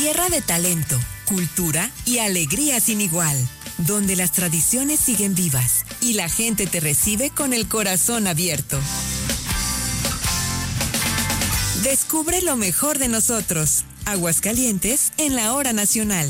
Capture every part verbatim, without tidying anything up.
Tierra de talento, cultura y alegría sin igual, donde las tradiciones siguen vivas y la gente te recibe con el corazón abierto. Descubre lo mejor de nosotros. Aguascalientes en la hora nacional.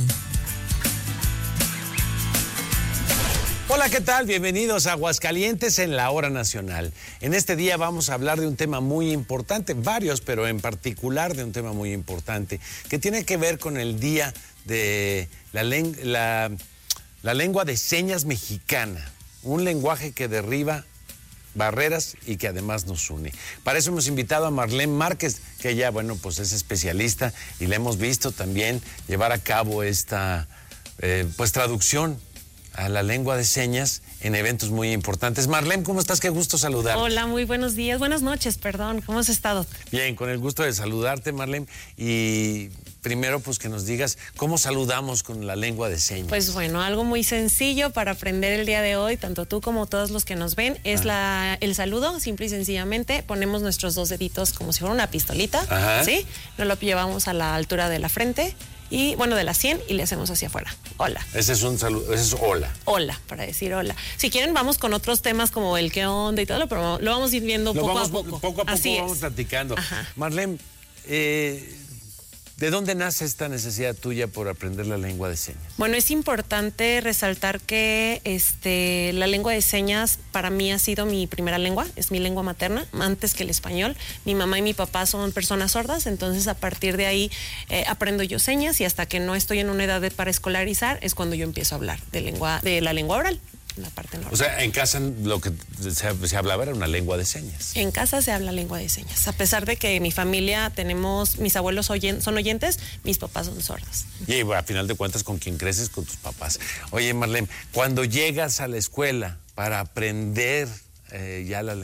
Hola, ¿qué tal? Bienvenidos a Aguascalientes en la hora nacional. En este día vamos a hablar de un tema muy importante, varios, pero en particular de un tema muy importante, que tiene que ver con el Día de la, len- la, la Lengua de Señas Mexicana, un lenguaje que derriba barreras y que además nos une. Para eso hemos invitado a Marlene Márquez, que ella, bueno, pues es especialista y la hemos visto también llevar a cabo esta, eh, pues, traducción a la lengua de señas en eventos muy importantes. Marlene, ¿cómo estás? Qué gusto saludarte. Hola, muy buenos días, buenas noches, perdón, ¿cómo has estado? Bien, con el gusto de saludarte, Marlene, y primero pues que nos digas cómo saludamos con la lengua de señas. Pues bueno, algo muy sencillo para aprender el día de hoy, tanto tú como todos los que nos ven, es ah. la, el saludo, simple y sencillamente ponemos nuestros dos deditos como si fuera una pistolita, Ajá. ¿sí? Nos lo llevamos a la altura de la frente, y bueno, de la sien, y le hacemos hacia afuera. Hola. Ese es un saludo, ese es hola. Hola, para decir hola. Si quieren, vamos con otros temas como el qué onda y todo, pero lo vamos a ir viendo lo poco vamos, a poco. Poco a poco Así vamos es. platicando. Ajá. Marlene, eh, ¿de dónde nace esta necesidad tuya por aprender la lengua de señas? Bueno, es importante resaltar que este, la lengua de señas para mí ha sido mi primera lengua, es mi lengua materna, antes que el español. Mi mamá y mi papá son personas sordas, entonces a partir de ahí eh, aprendo yo señas y hasta que no estoy en una edad de, para escolarizar es cuando yo empiezo a hablar de, lengua, de la lengua oral. La parte normal. O sea, en casa lo que se, se hablaba era una lengua de señas. En casa se habla lengua de señas. A pesar de que mi familia tenemos, mis abuelos oyen, son oyentes, mis papás son sordos. Y bueno, a final de cuentas, con quien creces, con tus papás. Oye, Marlene, cuando llegas a la escuela para aprender eh, ya la,